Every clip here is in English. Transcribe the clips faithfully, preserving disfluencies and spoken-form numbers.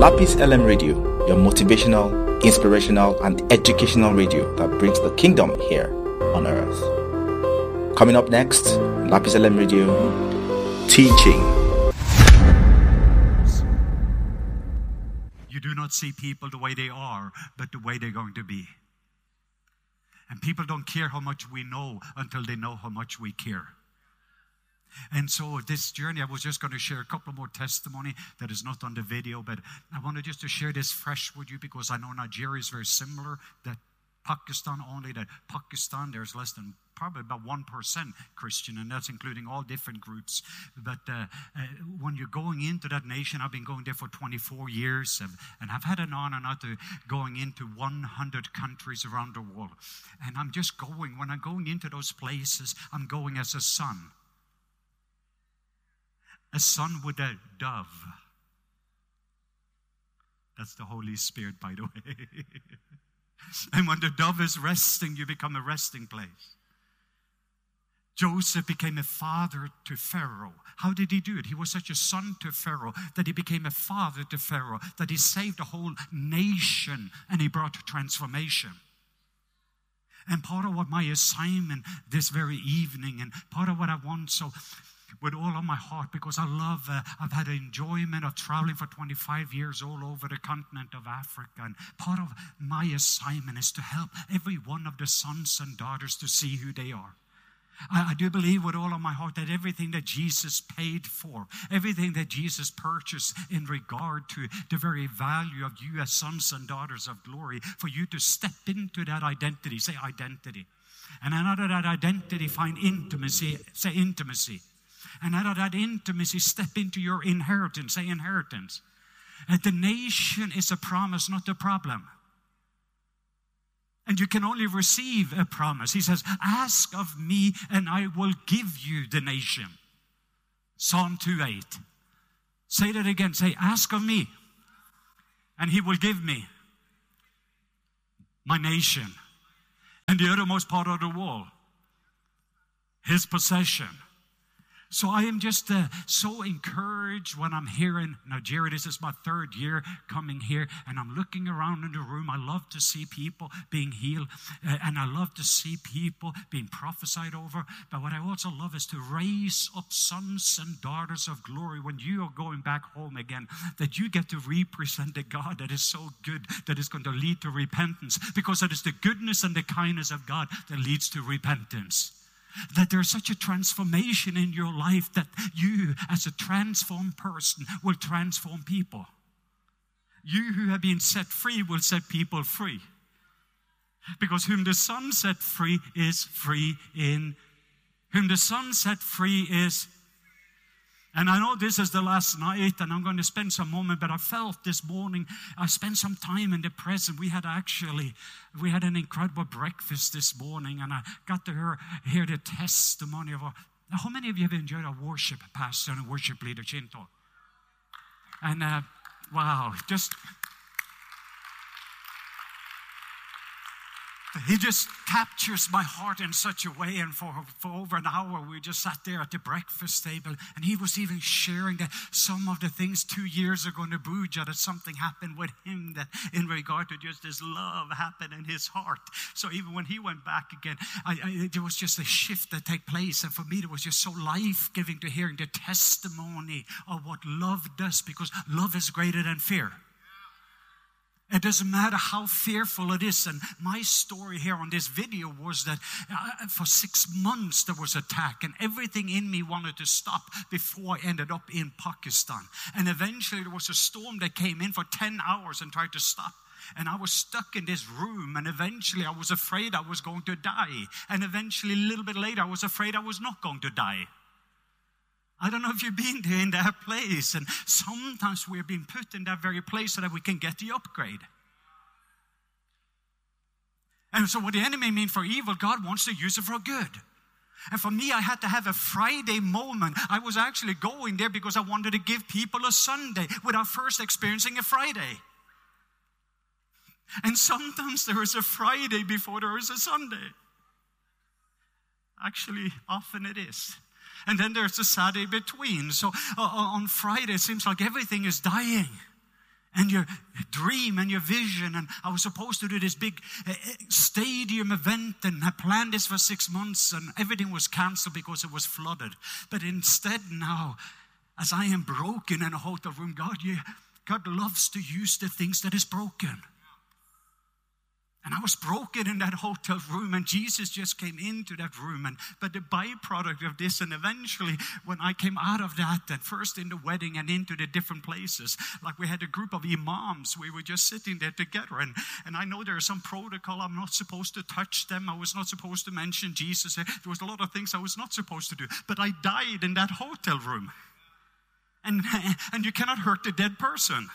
Lapis L M Radio, your motivational, inspirational, and educational radio that brings the kingdom here on earth. Coming up next, Lapis L M Radio, teaching. You do not see people the way they are, but the way they're going to be. And people don't care how much we know until they know how much we care. And so this journey, I was just going to share a couple more testimony that is not on the video, but I wanted just to share this fresh with you because I know Nigeria is very similar, that Pakistan only, that Pakistan, there's less than probably about one percent Christian, and that's including all different groups. But uh, uh, when you're going into that nation, I've been going there for twenty-four years, and, and I've had an honor now to going into one hundred countries around the world. And I'm just going, when I'm going into those places, I'm going as a son. A son with a dove. That's the Holy Spirit, by the way. And when the dove is resting, you become a resting place. Joseph became a father to Pharaoh. How did he do it? He was such a son to Pharaoh that he became a father to Pharaoh, that he saved a whole nation and he brought transformation. And part of what my assignment this very evening, and part of what I want so with all of my heart, because I love, uh, I've had enjoyment of traveling for twenty-five years all over the continent of Africa. And part of my assignment is to help every one of the sons and daughters to see who they are. I, I do believe with all of my heart that everything that Jesus paid for, everything that Jesus purchased in regard to the very value of you as sons and daughters of glory, for you to step into that identity, say identity. And out of that identity, find intimacy, say intimacy. And out of that intimacy, step into your inheritance. Say inheritance. And the nation is a promise, not a problem. And you can only receive a promise. He says, ask of me and I will give you the nation. Psalm two eight. Say that again. Say, ask of me and he will give me my nation and the uttermost part of the world, his possession. So I am just uh, so encouraged when I'm here in Nigeria. This is my third year coming here, and I'm looking around in the room. I love to see people being healed, uh, and I love to see people being prophesied over. But what I also love is to raise up sons and daughters of glory when you are going back home again, that you get to represent the God that is so good, that is going to lead to repentance, because it is the goodness and the kindness of God that leads to repentance. That there's such a transformation in your life that you, as a transformed person, will transform people. You who have been set free will set people free. Because whom the Son set free is free in. Whom the Son set free is. And I know this is the last night, and I'm going to spend some moment, but I felt this morning, I spent some time in the present. We had actually, we had an incredible breakfast this morning, and I got to hear, hear the testimony of our, how many of you have enjoyed our worship pastor and worship leader, Chinto? And uh, wow, just, he just captures my heart in such a way. And for, for over an hour, we just sat there at the breakfast table. And he was even sharing that some of the things two years ago in Abuja, that something happened with him that in regard to just this love happened in his heart. So even when he went back again, I, I, there was just a shift that took place. And for me, it was just so life-giving to hearing the testimony of what love does, because love is greater than fear. It doesn't matter how fearful it is. And my story here on this video was that uh, for six months there was attack, and everything in me wanted to stop before I ended up in Pakistan. And eventually there was a storm that came in for ten hours and tried to stop. And I was stuck in this room, and eventually I was afraid I was going to die. And eventually a little bit later I was afraid I was not going to die. I don't know if you've been there in that place. And sometimes we're being put in that very place so that we can get the upgrade. And so what the enemy means for evil, God wants to use it for good. And for me, I had to have a Friday moment. I was actually going there because I wanted to give people a Sunday without first experiencing a Friday. And sometimes there is a Friday before there is a Sunday. Actually, often it is. And then there's a Saturday between. So uh, on Friday, it seems like everything is dying. and your dream and your vision. And I was supposed to do this big uh, stadium event, and I planned this for six months, and everything was canceled because it was flooded. But instead now, as I am broken in a hotel room, God, you, God loves to use the things that is broken. And I was broken in that hotel room, and Jesus just came into that room. And but the byproduct of this, and eventually when I came out of that, and first in the wedding and into the different places, like we had a group of imams, we were just sitting there together. And, and I know there's some protocol. I'm not supposed to touch them. I was not supposed to mention Jesus. There was a lot of things I was not supposed to do. But I died in that hotel room. And, and you cannot hurt the dead person.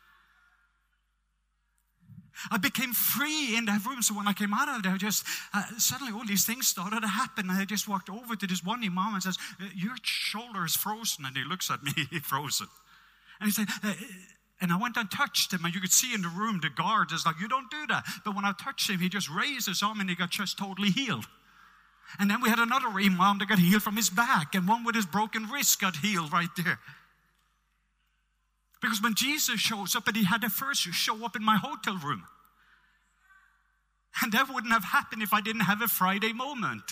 I became free in that room. So when I came out of there, just uh, suddenly all these things started to happen. And I just walked over to this one imam and says, your shoulder is frozen. And he looks at me, frozen. And he said, uh, and I went and touched him. And you could see in the room, the guard is like, you don't do that. But when I touched him, he just raised his arm and he got just totally healed. And then we had another imam that got healed from his back. And one with his broken wrist got healed right there. Because when Jesus shows up, and he had to first show up in my hotel room. And that wouldn't have happened if I didn't have a Friday moment.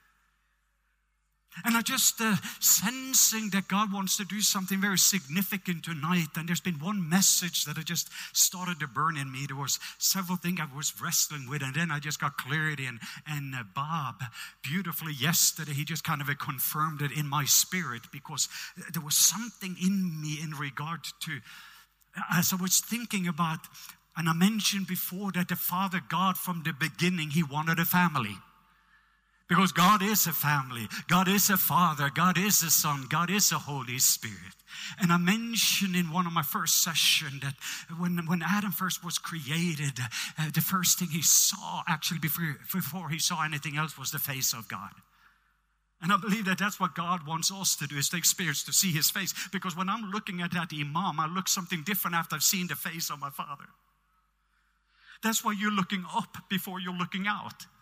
And I just uh, sensing that God wants to do something very significant tonight. And there's been one message that I just started to burn in me. There was several things I was wrestling with. And then I just got clarity. And, and uh, Bob, beautifully yesterday, he just kind of uh, confirmed it in my spirit. Because there was something in me in regard to, as I was thinking about, and I mentioned before that the Father God from the beginning, he wanted a family. Because God is a family. God is a Father. God is a Son. God is a Holy Spirit. And I mentioned in one of my first sessions that when, when Adam first was created, uh, the first thing he saw, actually before, before he saw anything else, was the face of God. And I believe that that's what God wants us to do, is to experience, to see his face. Because when I'm looking at that imam, I look something different after I've seen the face of my Father. That's why you're looking up before you're looking out.